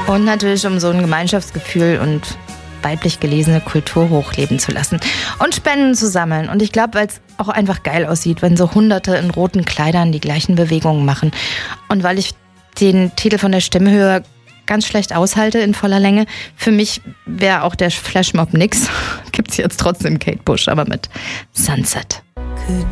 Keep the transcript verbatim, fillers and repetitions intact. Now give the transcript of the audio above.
Und natürlich, um so ein Gemeinschaftsgefühl und weiblich gelesene Kultur hochleben zu lassen und Spenden zu sammeln. Und ich glaube, weil es auch einfach geil aussieht, wenn so Hunderte in roten Kleidern die gleichen Bewegungen machen. Und weil ich den Titel von der Stimmhöhe ganz schlecht aushalte in voller Länge, für mich wäre auch der Flashmob nix. Gibt's jetzt trotzdem Kate Bush, aber mit Sunset. Could